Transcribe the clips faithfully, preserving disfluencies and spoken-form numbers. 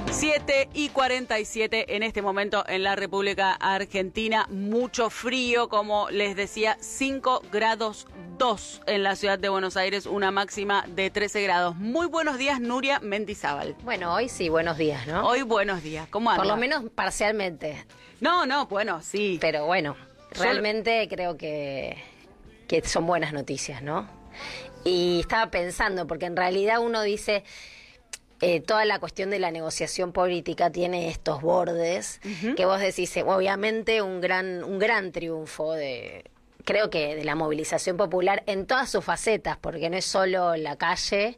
siete y cuarenta y siete en este momento en la República Argentina. Mucho frío, como les decía, cinco grados dos en la ciudad de Buenos Aires, una máxima de trece grados. Muy buenos días, Nuria Mendizábal. Bueno, hoy sí, buenos días, ¿no? Hoy buenos días. ¿Cómo andas? Por lo menos parcialmente. No, no, bueno, sí. Pero bueno, realmente Yo... creo que, que son buenas noticias, ¿no? Y estaba pensando, porque en realidad uno dice... Eh, toda la cuestión de la negociación política tiene estos bordes, uh-huh. que vos decís, obviamente un gran, un gran triunfo de, creo que de la movilización popular en todas sus facetas, porque no es solo la calle,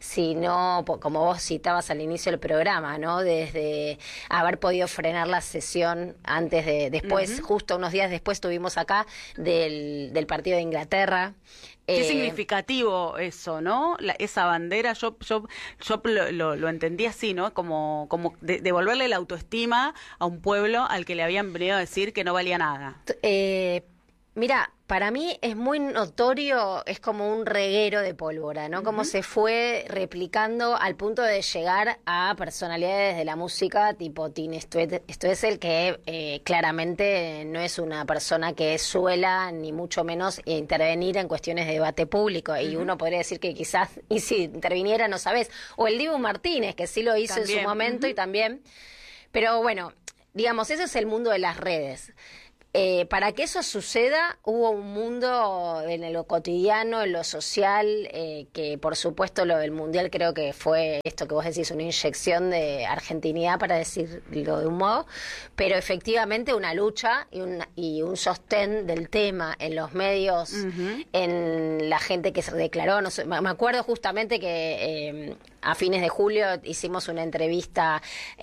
sino, como vos citabas al inicio del programa, ¿no? Desde haber podido frenar la sesión antes de, después, uh-huh. justo unos días después tuvimos acá del, del partido de Inglaterra. Qué eh, significativo eso, ¿no? La, esa bandera, yo yo yo lo, lo, lo entendí así, ¿no? Como como de, devolverle la autoestima a un pueblo al que le habían venido a decir que no valía nada. Eh, mira, para mí es muy notorio, es como un reguero de pólvora, ¿no? Uh-huh. Cómo se fue replicando al punto de llegar a personalidades de la música tipo Tini Stoessel, que eh, claramente no es una persona que suela ni mucho menos intervenir en cuestiones de debate público. Uh-huh. Y uno podría decir que quizás, y si interviniera, no sabés. O el Dibu Martínez, que sí lo hizo también en su momento, uh-huh. y también. Pero bueno, digamos, ese es el mundo de las redes. Eh, para que eso suceda, hubo un mundo en lo cotidiano, en lo social, eh, que por supuesto lo del Mundial creo que fue esto que vos decís, una inyección de argentinidad, para decirlo de un modo, pero efectivamente una lucha y un, y un sostén del tema en los medios, uh-huh. en la gente que se declaró. No sé, me acuerdo justamente que eh, a fines de julio hicimos una entrevista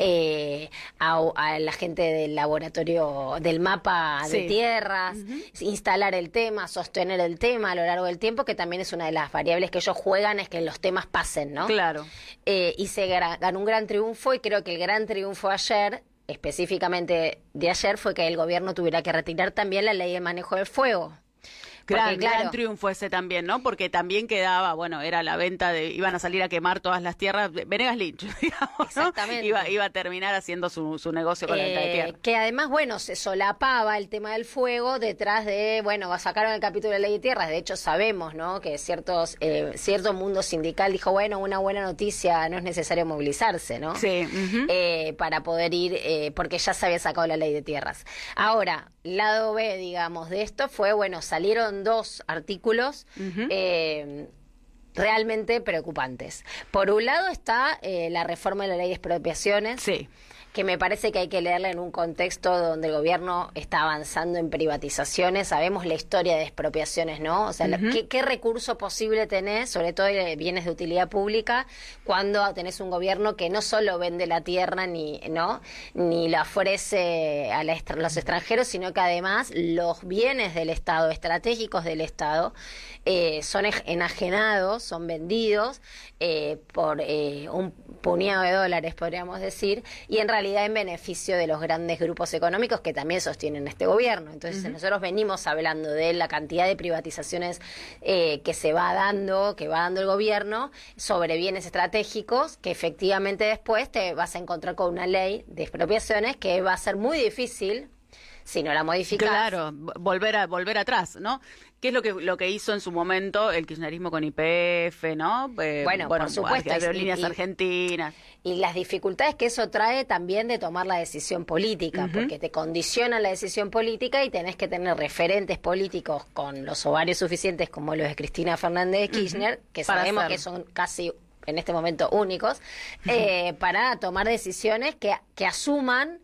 eh, a, a la gente del laboratorio del mapa de sí. tierras, uh-huh. instalar el tema, sostener el tema a lo largo del tiempo, que también es una de las variables que ellos juegan, es que los temas pasen, ¿no? Claro. Eh, y se ganó un gran triunfo, y creo que el gran triunfo ayer, específicamente de ayer, fue que el gobierno tuviera que retirar también la ley de manejo del fuego. Gran, claro, gran triunfo ese también, ¿no? Porque también quedaba, bueno, era la venta de, iban a salir a quemar todas las tierras, Venegas Lynch, digamos, exactamente. ¿no? Iba, iba a terminar haciendo su, su negocio con eh, la venta de tierra. Que además, bueno, se solapaba el tema del fuego detrás de, bueno, sacaron el capítulo de ley de tierras, de hecho sabemos, ¿no? Que ciertos, eh, cierto mundo sindical dijo, bueno, una buena noticia, no es necesario movilizarse, ¿no? Sí. Uh-huh. Eh, para poder ir, eh, porque ya se había sacado la ley de tierras. Ahora, lado B, digamos, de esto fue, bueno, salieron dos artículos uh-huh. eh, realmente preocupantes. Por un lado está eh, la reforma de la ley de expropiaciones, sí. que me parece que hay que leerla en un contexto donde el gobierno está avanzando en privatizaciones. Sabemos la historia de expropiaciones, ¿no? O sea, uh-huh. ¿qué, qué recurso posible tenés, sobre todo de bienes de utilidad pública, cuando tenés un gobierno que no solo vende la tierra ni no ni la ofrece a la, los extranjeros, sino que además los bienes del Estado, estratégicos del Estado, eh, son enajenados, son vendidos eh, por eh, un puñado de dólares, podríamos decir, y en realidad en beneficio de los grandes grupos económicos que también sostienen este gobierno. Entonces uh-huh. nosotros venimos hablando de la cantidad de privatizaciones eh, que se va dando, que va dando el gobierno sobre bienes estratégicos, que efectivamente después te vas a encontrar con una ley de expropiaciones que va a ser muy difícil, si no la modificas. Claro, volver a volver atrás, ¿no? ¿Qué es lo que lo que hizo en su momento el kirchnerismo con Y P F, ¿no? Eh, bueno, bueno, por supuesto. Aerolíneas y, y, argentinas. Y las dificultades que eso trae también de tomar la decisión política, uh-huh. porque te condiciona la decisión política y tenés que tener referentes políticos con los ovarios suficientes, como los de Cristina Fernández de Kirchner, uh-huh. que para sabemos hacerlo. Que son casi en este momento únicos, uh-huh. eh, para tomar decisiones que, que asuman...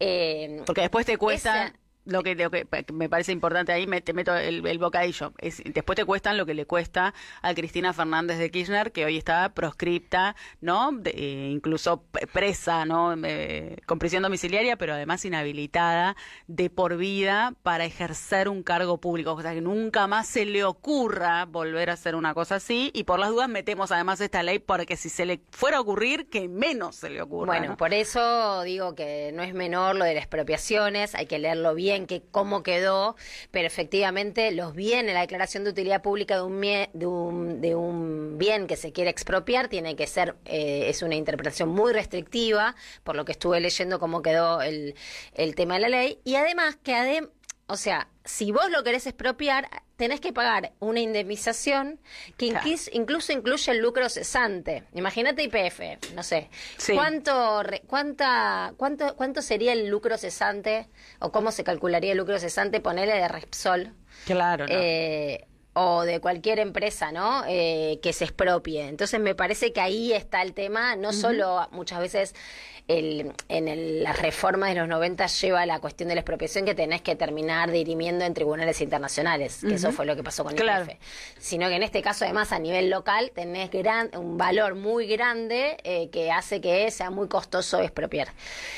Eh, porque después te cuesta... Esa, Lo que, lo que me parece importante ahí, me, te meto el, el bocadillo, es, después te cuestan lo que le cuesta a Cristina Fernández de Kirchner, que hoy está proscripta, ¿no? De, eh, incluso presa, ¿no? Eh, con prisión domiciliaria, pero además inhabilitada de por vida para ejercer un cargo público, o sea que nunca más se le ocurra volver a hacer una cosa así, y por las dudas metemos además esta ley porque si se le fuera a ocurrir, que menos se le ocurra. Bueno, ¿no? Por eso digo que no es menor lo de las expropiaciones, hay que leerlo bien, bien que cómo quedó, pero efectivamente los bienes, la declaración de utilidad pública de un, mie- de un, de un bien que se quiere expropiar tiene que ser, eh, es una interpretación muy restrictiva, por lo que estuve leyendo cómo quedó el, el tema de la ley, y además que además, o sea, si vos lo querés expropiar, tenés que pagar una indemnización que Claro. incluso, incluso incluye el lucro cesante. Imagínate Y P F, no sé. Sí. ¿Cuánto, re- cuánta, cuánto, ¿Cuánto sería el lucro cesante o cómo se calcularía el lucro cesante? Ponele de Repsol. Claro, no. Eh, o de cualquier empresa, ¿no? Eh, que se expropie. Entonces me parece que ahí está el tema, no solo muchas veces el, en el, la reforma de los noventa lleva a la cuestión de la expropiación que tenés que terminar dirimiendo en tribunales internacionales, que eso fue lo que pasó con Claro. Y P F, sino que en este caso además a nivel local tenés gran, un valor muy grande eh, que hace que sea muy costoso expropiar.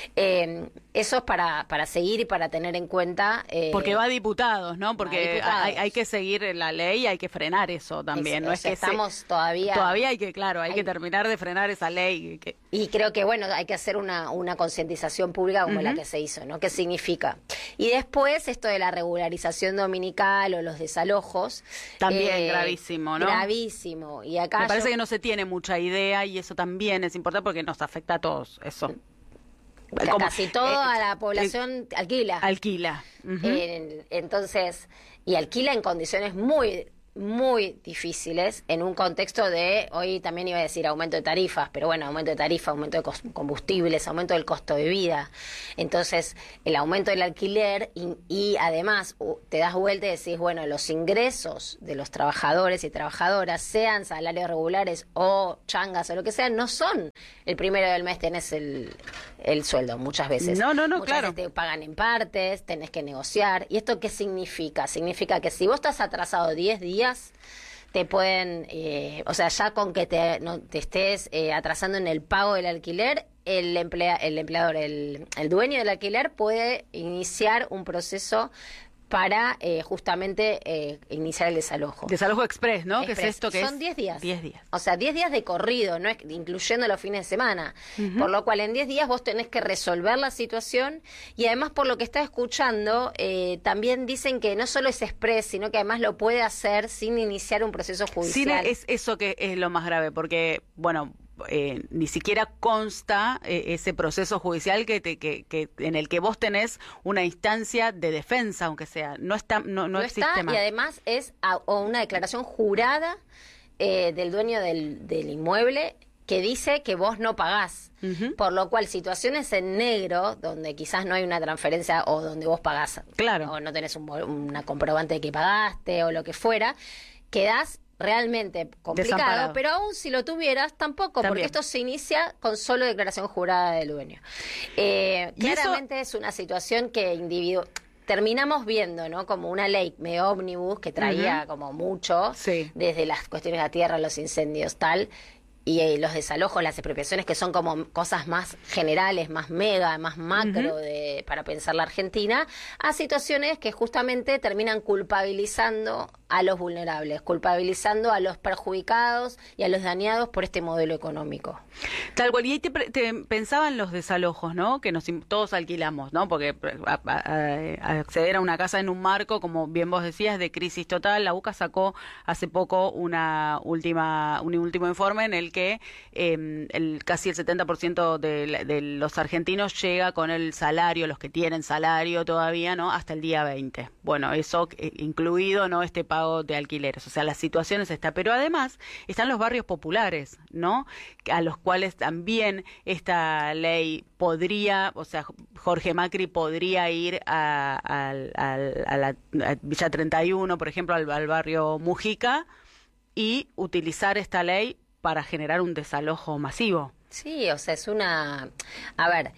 Eh, eso es para, para seguir y para tener en cuenta. eh, Porque va a diputados, ¿no? va a Porque diputados. hay, hay que seguir la ley, hay que frenar eso también. Es- no o es sea, que se- estamos todavía- Todavía hay que, claro, hay, hay- que terminar de frenar esa ley. Que, Y creo que, bueno, hay que hacer una, una concientización pública como la que se hizo, ¿no? ¿Qué significa? Y después, esto de la regularización dominical o los desalojos. También gravísimo, ¿no? Gravísimo. Y acá me parece yo- que no se tiene mucha idea y eso también es importante porque nos afecta a todos. Eso. ca- Como, casi toda eh, la población alquila. Alquila. Ujú. En- entonces, y alquila en condiciones muy muy difíciles en un contexto de, hoy también iba a decir aumento de tarifas, pero bueno, aumento de tarifas, aumento de cos- combustibles, aumento del costo de vida. Entonces, el aumento del alquiler y, y además u- te das vuelta y decís, bueno, los ingresos de los trabajadores y trabajadoras, sean salarios regulares o changas o lo que sea, no son el primero del mes tenés el, el sueldo muchas veces. No, no, no, Muchas claro. veces te pagan en partes, tenés que negociar. ¿Y esto qué significa? Significa que si vos estás atrasado diez días, te pueden, eh, o sea, ya con que te, no, te estés eh, atrasando en el pago del alquiler, el, emplea, el empleador, el, el dueño del alquiler puede iniciar un proceso para eh, justamente eh, iniciar el desalojo. Desalojo express, ¿no? ¿Qué es Express. esto? Que Son es diez días. diez días. O sea, diez días de corrido, no es, incluyendo los fines de semana. Por lo cual, en diez días vos tenés que resolver la situación y además, por lo que está escuchando, eh, también dicen que no solo es express, sino que además lo puede hacer sin iniciar un proceso Sí, judicial. es eso que es lo más grave, porque, bueno, eh, ni siquiera consta eh, ese proceso judicial que, te, que, que en el que vos tenés una instancia de defensa, aunque sea. No está, no, no, no existe está, más. y además es a- o una declaración jurada eh, del dueño del, del inmueble que dice que vos no pagás. Ujú. Por lo cual, situaciones en negro, donde quizás no hay una transferencia o donde vos pagás, Claro. o no tenés un, bo- una comprobante de que pagaste o lo que fuera, quedás realmente complicado, Desamparado. pero aún si lo tuvieras, tampoco, porque También. esto se inicia con solo declaración jurada del dueño. Eh, Y eso- claramente es una situación que individuo terminamos viendo, ¿no? Como una ley medio ómnibus que traía como mucho, Sí. desde las cuestiones de la tierra, los incendios, tal, y eh, los desalojos, las expropiaciones, que son como cosas más generales, más mega, más macro de, para pensar la Argentina, a situaciones que justamente terminan culpabilizando a los vulnerables, culpabilizando a los perjudicados y a los dañados por este modelo económico. Tal cual, y ahí te, pre- te pensaba en los desalojos, ¿no? Que nos im- todos alquilamos, ¿no? Porque a- a- a- acceder a una casa en un marco, como bien vos decías, de crisis total, la UCA sacó hace poco una última, un último informe en el que eh, el, casi el setenta por ciento de, la- de los argentinos llega con el salario, los que tienen salario todavía, ¿no? Hasta el día veinte. Bueno, eso eh, incluido, ¿no? Este pago de alquileres. O sea, la situación es esta. Pero además están los barrios populares, ¿no? A los cuales también esta ley podría, o sea, Jorge Macri podría ir a, al- al- a la a Villa treinta y uno, por ejemplo, al, al barrio Mujica, y utilizar esta ley para generar un desalojo masivo. Sí, o sea, es una... A ver,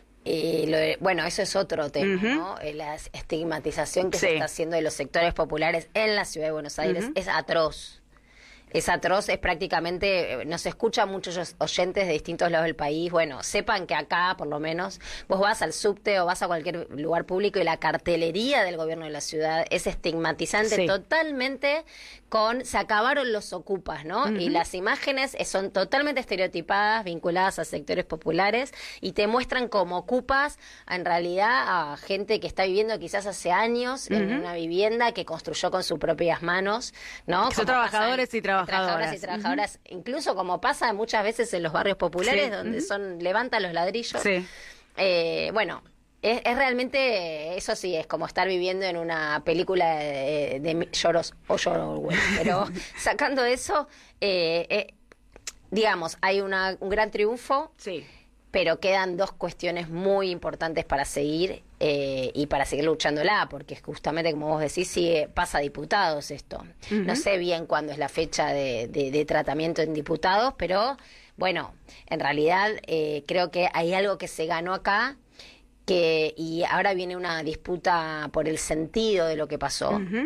eh, lo de- bueno, eso es otro tema, Ujú. ¿no? Eh, La estigmatización que Sí. se está haciendo de los sectores populares en la Ciudad de Buenos Aires Ujú. es atroz. Es atroz, es prácticamente, nos escuchan muchos oyentes de distintos lados del país. Bueno, sepan que acá, por lo menos, vos vas al subte o vas a cualquier lugar público y la cartelería del gobierno de la ciudad es estigmatizante, sí. Totalmente con, se acabaron los ocupas, ¿no? Uh-huh. Y las imágenes son totalmente estereotipadas, vinculadas a sectores populares y te muestran como ocupas, en realidad, a gente que está viviendo quizás hace años uh-huh. en una vivienda que construyó con sus propias manos, ¿no? Son trabajadores y trabajadoras. Trabajadoras y trabajadoras, uh-huh. incluso como pasa muchas veces en los barrios populares, sí. donde uh-huh. son levantan los ladrillos. Sí. Eh, bueno, es, es realmente, eso sí, es como estar viviendo en una película de, de, de lloros o lloro, bueno, pero sacando eso, eh, eh, digamos, hay una, un gran triunfo. Sí. Pero quedan dos cuestiones muy importantes para seguir eh, y para seguir luchándola, porque justamente, como vos decís, sigue, pasa a diputados esto. Uh-huh. No sé bien cuándo es la fecha de, de, de tratamiento en diputados, pero bueno, en realidad eh, creo que hay algo que se ganó acá, que y ahora viene una disputa por el sentido de lo que pasó. Uh-huh.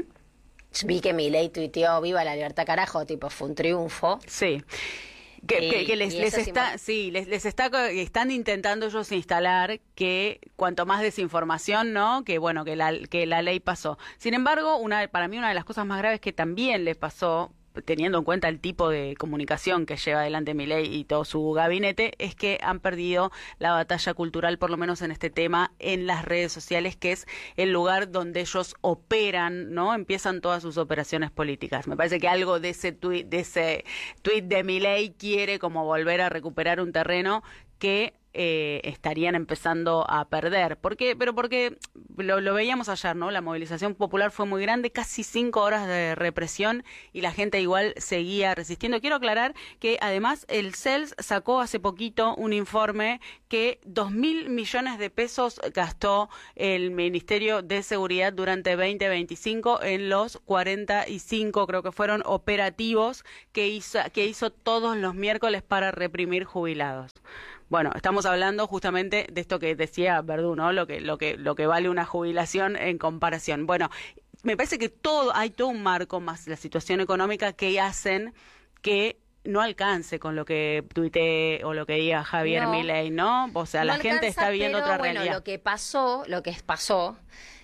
Vi que Milei tuiteó, viva la libertad carajo, tipo, fue un triunfo. Sí. Que, que, que les, les está, sí, les, les está, están intentando ellos instalar que cuanto más desinformación, ¿no? Que bueno, que la, que la ley pasó. Sin embargo, una, para mí una de las cosas más graves que también les pasó, teniendo en cuenta el tipo de comunicación que lleva adelante Milei y todo su gabinete, es que han perdido la batalla cultural, por lo menos en este tema, en las redes sociales, que es el lugar donde ellos operan, ¿no? Empiezan todas sus operaciones políticas. Me parece que algo de ese tuit, de ese tuit de Milei quiere como volver a recuperar un terreno que eh, estarían empezando a perder. ¿Por qué? Pero porque lo, lo veíamos ayer, ¿no? La movilización popular fue muy grande, casi cinco horas de represión y la gente igual seguía resistiendo. Quiero aclarar que además el C E L S sacó hace poquito un informe que dos mil millones de pesos gastó el Ministerio de Seguridad durante veinte veinticinco en los cuarenta y cinco, creo que fueron, operativos que hizo, que hizo todos los miércoles para reprimir jubilados. Bueno, estamos hablando justamente de esto que decía Verdú, ¿no? Lo que, lo que, lo que vale una jubilación en comparación. Bueno, me parece que todo, hay todo un marco más la situación económica que hacen que no alcance con lo que tuitee o lo que diga Javier no, Milei, ¿no? O sea, no la alcanza, gente está viendo pero, otra bueno, realidad. Lo que pasó, lo que pasó,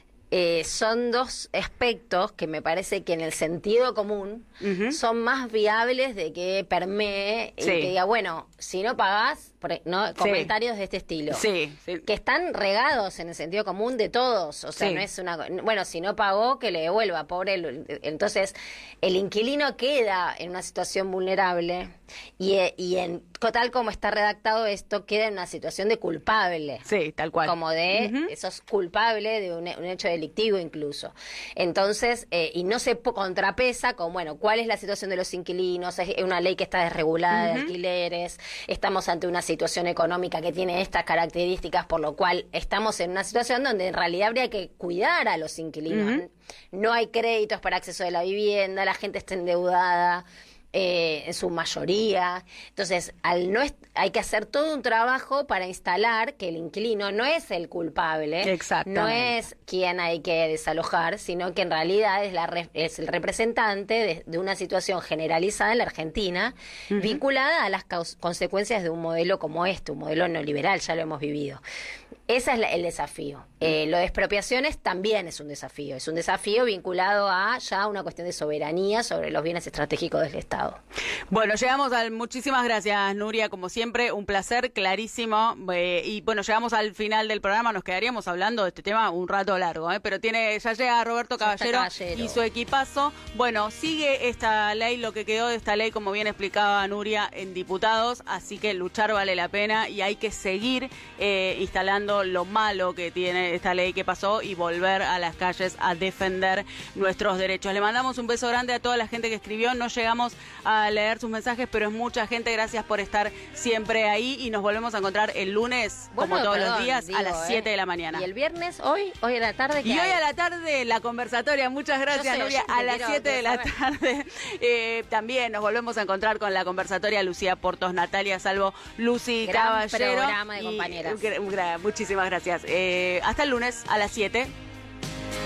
eh, son dos aspectos que me parece que en el sentido común uh-huh. son más viables de que permee sí. y que diga, bueno, si no pagás, ¿no? Sí. Comentarios de este estilo. Sí, sí. Que están regados en el sentido común de todos. O sea, sí. no es una... Bueno, si no pagó, que le devuelva, pobre. Entonces, el inquilino queda en una situación vulnerable y, y en tal como está redactado esto, queda en una situación de culpable. Sí, tal cual. Como de... Uh-huh. Sos culpable de un, un hecho delictivo incluso. Entonces, eh, y no se contrapesa con, bueno, ¿cuál es la situación de los inquilinos? Es una ley que está desregulada uh-huh. de alquileres. Estamos ante una situación económica que tiene estas características, por lo cual estamos en una situación donde en realidad habría que cuidar a los inquilinos. Uh-huh. No hay créditos para acceso de la vivienda, la gente está endeudada eh, en su mayoría. Entonces, al no est- hay que hacer todo un trabajo para instalar que el inquilino no es el culpable, no es quien hay que desalojar, sino que en realidad es, la re- es el representante de, de una situación generalizada en la Argentina, uh-huh. vinculada a las caus- consecuencias de un modelo como este, un modelo neoliberal, ya lo hemos vivido. Ese es la, el desafío. Eh, lo de expropiaciones también es un desafío. Es un desafío vinculado a ya una cuestión de soberanía sobre los bienes estratégicos del Estado. Bueno, llegamos al... Muchísimas gracias, Nuria. Como siempre, un placer, clarísimo. Eh, y bueno, llegamos al final del programa. Nos quedaríamos hablando de este tema un rato largo, ¿eh? Pero tiene ya llega Roberto Caballero, Caballero y su equipazo. Bueno, sigue esta ley, lo que quedó de esta ley, como bien explicaba Nuria, en diputados. Así que luchar vale la pena y hay que seguir eh, instalando lo malo que tiene esta ley que pasó y volver a las calles a defender nuestros derechos. Le mandamos un beso grande a toda la gente que escribió. No llegamos a leer sus mensajes, pero es mucha gente. Gracias por estar siempre ahí y nos volvemos a encontrar el lunes, bueno, como todos perdón, los días, digo, a las siete eh. de la mañana. ¿Y el viernes? ¿Hoy? ¿Hoy a la tarde? Y hoy hay? a la tarde la conversatoria. Muchas gracias, Nuria. A las siete de la tarde eh, también nos volvemos a encontrar con la conversatoria Lucía Portos, Natalia Salvo, Lucy Gran Caballero. programa de compañeras. Y, muchísimas gracias. Eh, hasta el lunes a las siete.